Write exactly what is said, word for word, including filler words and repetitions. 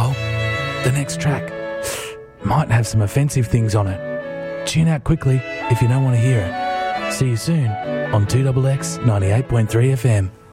Oh, the next track might have some offensive things on it. Tune out quickly if you don't want to hear it. See you soon on two X X ninety-eight point three F M.